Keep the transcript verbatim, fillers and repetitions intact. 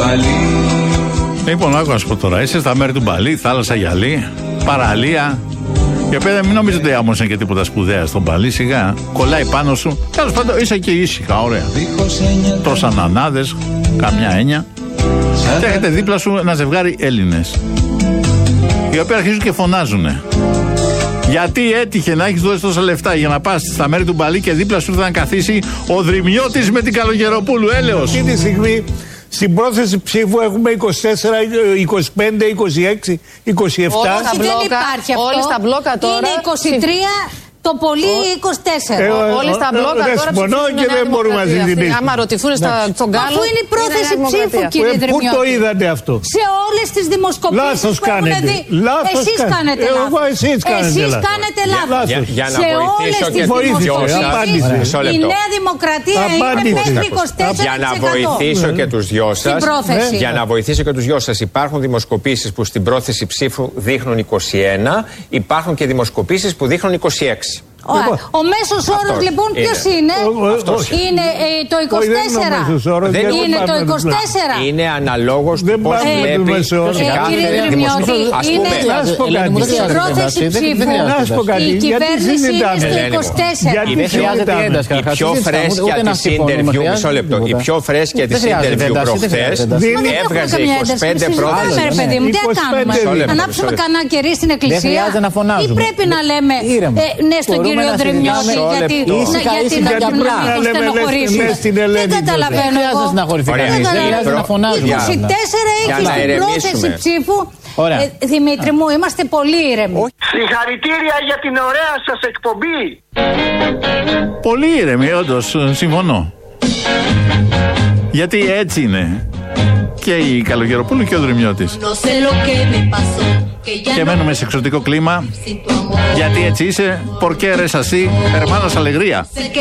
Λοιπόν, άκου να σου πω τώρα. Είσαι στα μέρη του Μπαλί, θάλασσα γυαλί, παραλία. Η οποία μην νομίζετε άμμος είναι και τίποτα σπουδαία στον Μπαλί, σιγά. Κολλάει πάνω σου. Τέλος πάντων, είσαι και ήσυχα, ωραία. Τρως ανανάδες, καμιά έννοια. Και έχετε δίπλα σου ένα ζευγάρι Έλληνες, οι οποίοι αρχίζουν και φωνάζουνε. Γιατί έτυχε να έχεις δώσει τόσα λεφτά για να πας στα μέρη του Μπαλί και δίπλα σου ήρθε να καθίσει ο Δρυμιώτης με την Καλογεροπούλου. Έλεος. Αυτή τη στιγμή στην πρόθεση ψήφου έχουμε είκοσι τέσσερα, είκοσι πέντε, είκοσι έξι, είκοσι επτά. Όχι, δεν υπάρχει αυτό. Όλοι στα μπλόκα τώρα. Είναι είκοσι τρία. Το πολύ είκοσι τέσσερα. Ε, Όλοι στα μπλόκα δεν τώρα συμφωνώ και δεν μπορούμε να συζητήσουμε. Άμα ρωτηθούν στον Γκάλο. Αφού είναι η πρόθεση ψήφου, κύριε Δρυμιώτη. Πού το είδατε αυτό? Σε όλες τις δημοσκοπήσεις. Λάθος που έχουν κάνετε. δει. Λάθος Εσείς κάνετε Εγώ, λάθος. εσείς κάνετε Εσείς λάθος. κάνετε λάθος. Για, για να σε βοηθήσω όλες και τις τους δημοσκοπήσεις δυο σας. η Νέα Δημοκρατία Απάντησε. είναι μέχρι είκοσι τέσσερα τοις εκατό. Για να βοηθήσω και τους δυο σας, πρόθεση. για να βοηθήσω και τους δυο σας, υπάρχουν δημοσκοπήσεις που στην πρόθεση ψήφου δείχνουν είκοσι ένα, υπάρχουν και δημοσκοπήσεις που δείχνουν είκοσι έξι. Ο μέσος όρος λοιπόν ποιος είναι? Είναι το είκοσι τέσσερα. Είναι το είκοσι τέσσερα. Είναι αναλόγως του πώς βλέπει Κύριε Δρυμιώτη, είναι σε πρόθεση ψήφου. Η κυβέρνηση είναι στο είκοσι τέσσερα. Η πιο φρέσκια της interview, μισό λεπτό, η πιο φρέσκια της interview προχθές έβγαζε είκοσι πέντε πρόθεση. Ρε παιδί μου, τι θα κάνουμε? Ανάψουμε κανένα κερί στην εκκλησία ή πρέπει να λέμε ναι στον κύριο Δρυμιώτη γιατί να στενοχωρήσουμε? Δεν καταλαβαίνω εγώ. είκοσι τέσσερα έχει στην πρόθεση ψήφου. Δημήτρη μου, είμαστε πολύ ήρεμοι. Συγχαρητήρια για την ωραία σας εκπομπή. Πολύ ήρεμοι, όντως, συμφωνώ. Γιατί έτσι είναι και η Καλογεροπούλου και ο Δρυμιώτης. Και μένουμε σε εξωτικό κλίμα. Γιατί έτσι είσαι, porque eres así, hermanos alegría.